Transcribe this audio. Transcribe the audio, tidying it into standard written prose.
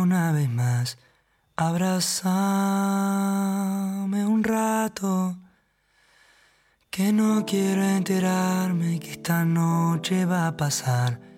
Una vez más, abrázame un rato, que no quiero enterarme que esta noche va a pasar.